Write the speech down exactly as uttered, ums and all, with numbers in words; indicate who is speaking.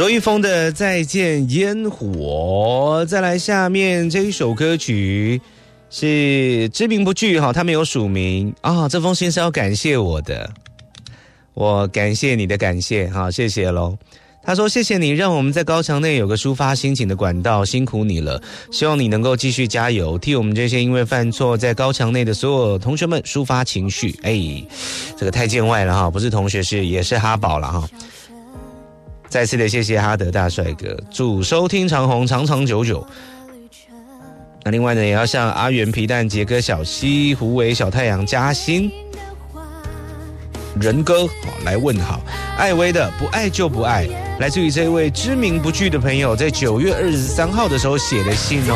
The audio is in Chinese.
Speaker 1: 周一峰的再见烟火。再来下面这一首歌曲是知名不具哈，他没有署名啊、哦，这封信是要感谢我的，我感谢你的感谢，好，谢谢咯。他说谢谢你让我们在高墙内有个抒发心情的管道，辛苦你了，希望你能够继续加油，替我们这些因为犯错在高墙内的所有同学们抒发情绪。哎，这个太见外了哈，不是同学是也是哈宝了哈。再次的谢谢哈德大帅哥，祝收听长虹长长久久。那另外呢，也要向阿元皮蛋杰哥小西胡伟小太阳嘉欣仁哥来问好。艾薇的不爱就不爱，来自于这位知名不具的朋友在九月二十三号的时候写的信哦。